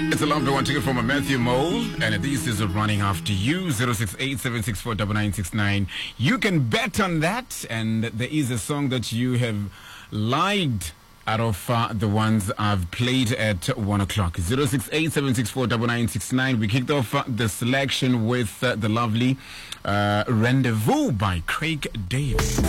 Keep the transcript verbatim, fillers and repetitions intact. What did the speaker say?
It's a lovely one ticket from a Matthew Mole, and this is a running after you. Zero six eight seven six four nine nine six nine. You can bet on that, and there is a song that you have liked out of uh, the ones I've played at one o'clock. Zero six eight seven six four nine nine six nine. We kicked off uh, the selection with uh, the lovely uh, Rendezvous by Craig David.